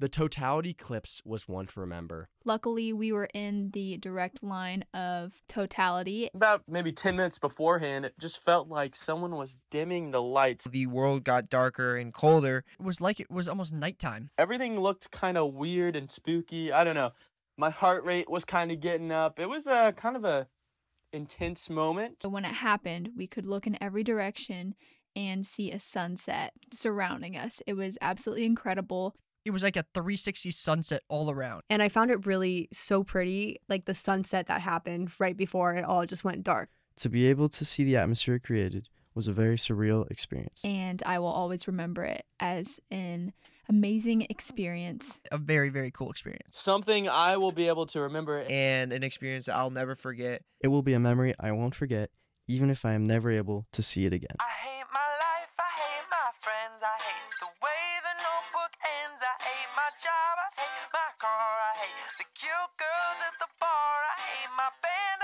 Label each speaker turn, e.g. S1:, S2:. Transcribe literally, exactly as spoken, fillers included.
S1: The totality eclipse was one to remember.
S2: Luckily, we were in the direct line of totality.
S3: About maybe ten minutes beforehand, it just felt like someone was dimming the lights.
S4: The world got darker and colder. It was like it was almost nighttime.
S3: Everything looked kind of weird and spooky. I don't know. My heart rate was kind of getting up. It was a kind of a intense moment.
S2: When it happened, we could look in every direction and see a sunset surrounding us. It was absolutely incredible.
S4: It was like a three sixty sunset all around.
S5: And I found it really so pretty, like the sunset that happened right before it all just went dark.
S6: To be able to see the atmosphere created was a very surreal experience.
S2: And I will always remember it as an amazing experience.
S4: A very, very cool experience.
S3: Something I will be able to remember.
S4: And an experience that I'll never forget.
S6: It will be a memory I won't forget, even if I am never able to see it again.
S7: I hate my life, I hate my friends, I hate the way the notebook ends, I hate my job, I hate my car, I hate the cute girls at the bar, I hate my band.